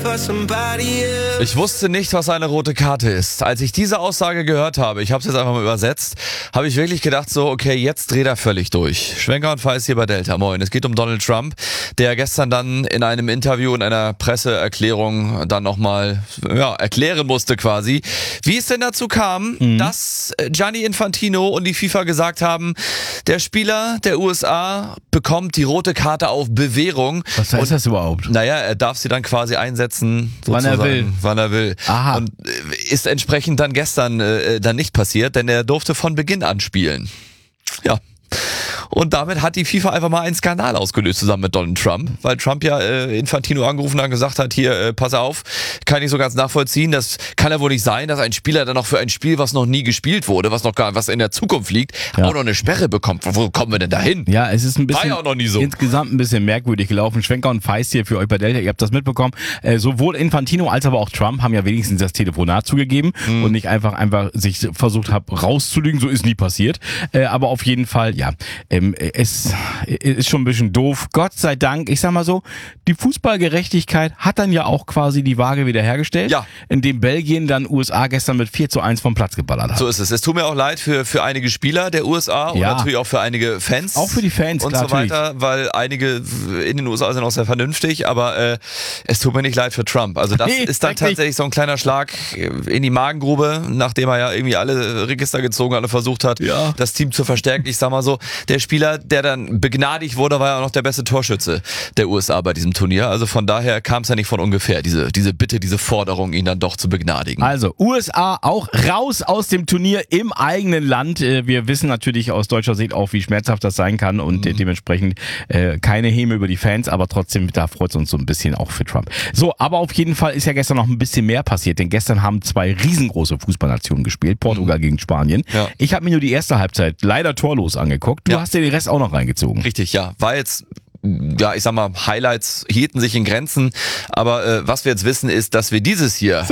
Ich wusste nicht, was eine rote Karte ist. Als ich diese Aussage gehört habe, ich habe es jetzt einfach mal übersetzt, habe ich wirklich gedacht so, okay, jetzt dreht er völlig durch. Schwenker und Feist hier bei Delta. Moin. Es geht um Donald Trump, der gestern dann in einem Interview, in einer Presseerklärung dann nochmal erklären musste quasi, wie es denn dazu kam, dass Gianni Infantino und die FIFA gesagt haben, der Spieler der USA bekommt die rote Karte auf Bewährung. Was heißt das überhaupt? Naja, er darf sie dann quasi einsetzen, sozusagen, wann er will. Aha. Und ist entsprechend dann gestern dann nicht passiert, denn er durfte von Beginn an spielen. Ja. Und damit hat die FIFA einfach mal einen Skandal ausgelöst zusammen mit Donald Trump, weil Trump ja Infantino angerufen hat und gesagt hat, hier, pass auf, kann ich nicht so ganz nachvollziehen, das kann ja wohl nicht sein, dass ein Spieler dann noch für ein Spiel, was noch nie gespielt wurde, was in der Zukunft liegt, auch noch eine Sperre bekommt. Wo kommen wir denn dahin? Ja, es ist ein bisschen, war ja auch noch nie so. Insgesamt ein bisschen merkwürdig gelaufen. Schwenker und Feist hier für euch bei Delta, ihr habt das mitbekommen. Sowohl Infantino als aber auch Trump haben ja wenigstens das Telefonat zugegeben und nicht einfach sich versucht haben rauszulügen, so ist nie passiert. Aber auf jeden Fall, ja, es ist schon ein bisschen doof. Gott sei Dank, ich sag mal so, die Fußballgerechtigkeit hat dann ja auch quasi die Waage wiederhergestellt, indem Belgien dann USA gestern mit 4:1 vom Platz geballert hat. So ist es. Es tut mir auch leid für einige Spieler der USA und natürlich auch für einige Fans. Auch für die Fans, und klar, so weiter, weil einige in den USA sind auch sehr vernünftig, aber es tut mir nicht leid für Trump. Also das ist dann tatsächlich so ein kleiner Schlag in die Magengrube, nachdem er ja irgendwie alle Register gezogen hat und versucht hat, das Team zu verstärken. Ich sag mal so, der Spieler, der dann begnadigt wurde, war ja auch noch der beste Torschütze der USA bei diesem Turnier. Also von daher kam es ja nicht von ungefähr, diese Bitte, diese Forderung, ihn dann doch zu begnadigen. Also USA auch raus aus dem Turnier im eigenen Land. Wir wissen natürlich aus deutscher Sicht auch, wie schmerzhaft das sein kann und dementsprechend keine Häme über die Fans, aber trotzdem, da freut es uns so ein bisschen auch für Trump. So, aber auf jeden Fall ist ja gestern noch ein bisschen mehr passiert, denn gestern haben zwei riesengroße Fußballnationen gespielt, Portugal gegen Spanien. Ja. Ich habe mir nur die erste Halbzeit leider torlos angeguckt. Du hast dir den Rest auch noch reingezogen. Richtig, ja. War jetzt, ich sag mal, Highlights hielten sich in Grenzen. Aber was wir jetzt wissen, ist, dass wir dieses hier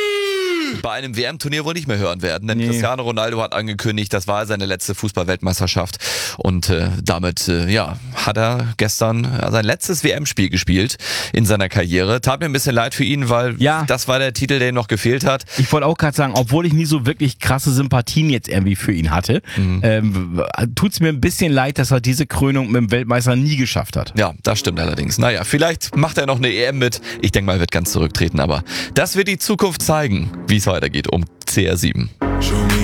bei einem WM-Turnier wohl nicht mehr hören werden. Denn Cristiano Ronaldo hat angekündigt, das war seine letzte Fußball-Weltmeisterschaft. Und damit hat er gestern sein letztes WM-Spiel gespielt in seiner Karriere. Tat mir ein bisschen leid für ihn, weil das war der Titel, der ihm noch gefehlt hat. Ich wollte auch gerade sagen, obwohl ich nie so wirklich krasse Sympathien jetzt irgendwie für ihn hatte, tut's mir ein bisschen leid, dass er diese Krönung mit dem Weltmeister nie geschafft hat. Ja, das stimmt allerdings. Naja, vielleicht macht er noch eine EM mit. Ich denke mal, er wird ganz zurücktreten. Aber das wird die Zukunft zeigen, wie es weitergeht um CR7.